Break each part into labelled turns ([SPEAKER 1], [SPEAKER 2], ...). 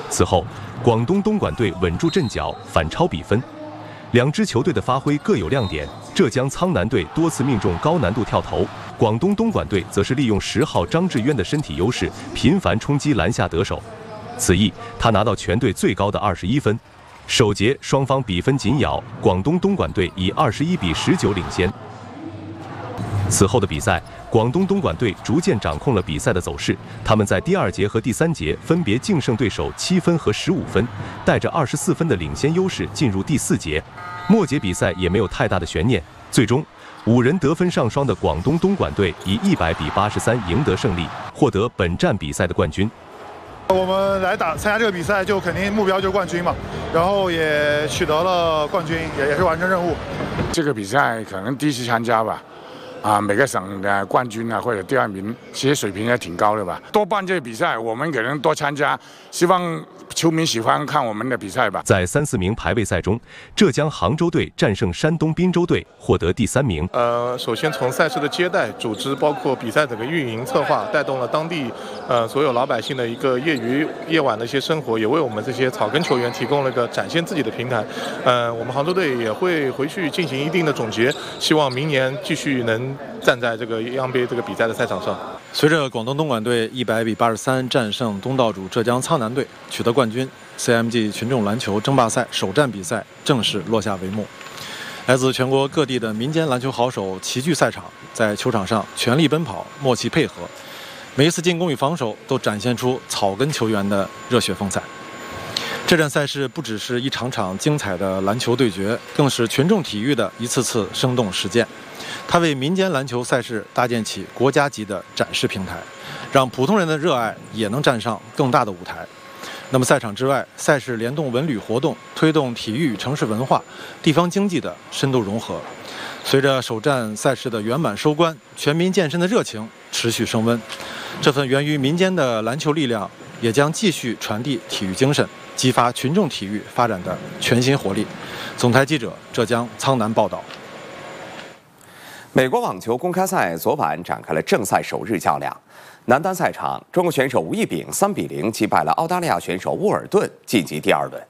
[SPEAKER 1] 此后，广东东莞队稳住阵脚，反超比分。两支球队的发挥各有亮点，浙江苍南队多次命中高难度跳投，广东东莞队则是利用10号张志渊的身体优势，频繁冲击篮下得手。此役他拿到全队最高的21分。首节双方比分紧咬，广东东莞队以21-19领先。此后的比赛，广东东莞队逐渐掌控了比赛的走势。他们在第2节和第3节分别净胜对手7分和15分，带着24分的领先优势进入第4节。末节比赛也没有太大的悬念，最终5人得分上双的广东东莞队以100-83赢得胜利，获得本站比赛的冠军。
[SPEAKER 2] 我们来参加这个比赛，就肯定目标就是冠军嘛，然后也取得了冠军，也是完成任务。
[SPEAKER 3] 这个比赛可能第一次参加吧。每个省的冠军或者第2名，其实水平也挺高的吧。多办这个比赛，我们可能多参加，希望球迷喜欢看我们的比赛吧。
[SPEAKER 1] 在3、4名排位赛中，浙江杭州队战胜山东滨州队，获得第3名。
[SPEAKER 4] 首先从赛事的接待、组织，包括比赛整个运营策划，带动了当地所有老百姓的一个业余夜晚的一些生活，也为我们这些草根球员提供了一个展现自己的平台。我们杭州队也会回去进行一定的总结，希望明年继续能站在这个央杯这个比赛的赛场上。
[SPEAKER 5] 随着广东东莞队100-83战胜东道主浙江苍南队，取得冠军， CMG 群众篮球争霸赛首站比赛正式落下帷幕。来自全国各地的民间篮球好手齐聚赛场，在球场上全力奔跑，默契配合，每一次进攻与防守都展现出草根球员的热血风采。这站赛事不只是一场场精彩的篮球对决，更是群众体育的一次次生动实践。它为民间篮球赛事搭建起国家级的展示平台，让普通人的热爱也能站上更大的舞台。那么赛场之外，赛事联动文旅活动，推动体育与城市文化、地方经济的深度融合。随着首站赛事的圆满收官，全民健身的热情持续升温。这份源于民间的篮球力量，也将继续传递体育精神，激发群众体育发展的全新活力。总台记者浙江苍南报道。
[SPEAKER 6] 美国网球公开赛昨晚展开了正赛首日较量，男单赛场，中国选手吴亦丙3-0击败了澳大利亚选手沃尔顿，晋级第2轮。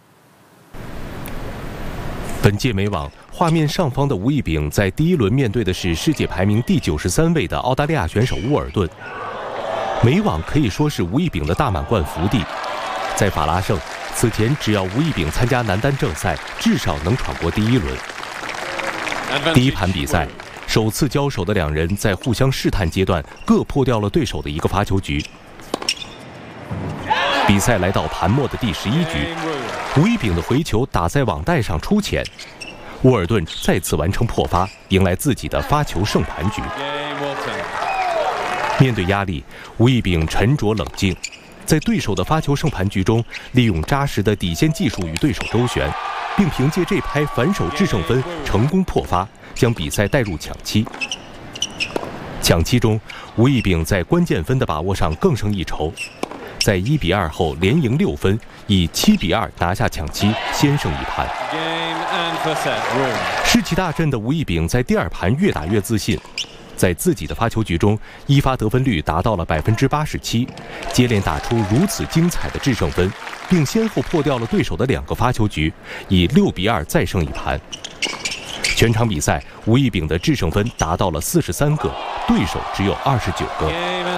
[SPEAKER 1] 本届美网，画面上方的吴亦丙在第1轮面对的是世界排名第93位的澳大利亚选手沃尔顿。美网可以说是吴亦丙的大满贯福地，在法拉盛，此前只要吴亦丙参加男单正赛，至少能闯过第1轮。第一盘比赛，首次交手的两人在互相试探阶段各破掉了对手的一个发球局。比赛来到盘末的第11局，吴亦丙的回球打在网带上出浅，沃尔顿再次完成破发，迎来自己的发球胜盘局。面对压力，吴亦丙沉着冷静，在对手的发球胜盘局中，利用扎实的底线技术与对手周旋，并凭借这拍反手制胜分成功破发，将比赛带入抢七。抢七中，吴亦丙在关键分的把握上更胜一筹，在1-2后连赢6分，以7-2拿下抢七，先胜一盘。士气大振的吴亦丙在第2盘越打越自信，在自己的发球局中，一发得分率达到了87%，接连打出如此精彩的制胜分，并先后破掉了对手的2个发球局，以6-2再胜一盘。全场比赛，吴亦丙的制胜分达到了43个，对手只有29个。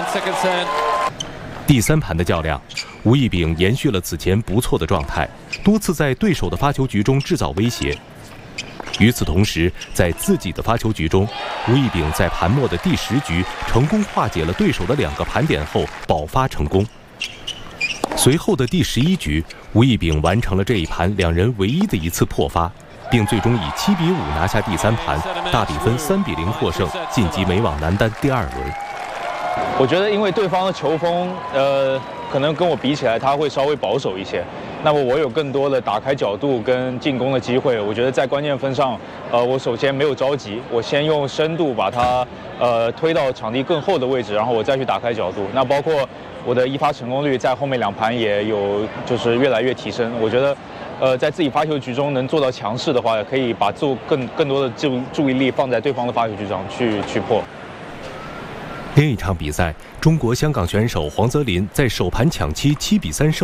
[SPEAKER 1] 第3盘的较量，吴亦丙延续了此前不错的状态，多次在对手的发球局中制造威胁。与此同时，在自己的发球局中，吴亦丙在盘末的第10局成功化解了对手的2个盘点后保发成功。随后的第11局，吴亦丙完成了这一盘两人唯一的一次破发，并最终以7-5拿下第3盘，大比分3-0获胜，晋级美网男单第2轮。
[SPEAKER 7] 我觉得因为对方的球风，可能跟我比起来他会稍微保守一些，那么我有更多的打开角度跟进攻的机会。我觉得在关键分上，我首先没有着急，我先用深度把它推到场地更后的位置，然后我再去打开角度。那包括我的一发成功率在后面2盘也有就是越来越提升。我觉得在自己发球局中能做到强势的话，可以把更多的注意力放在对方的发球局上去破。
[SPEAKER 1] 另一场比赛，中国香港选手黄泽林在首盘抢七7-3胜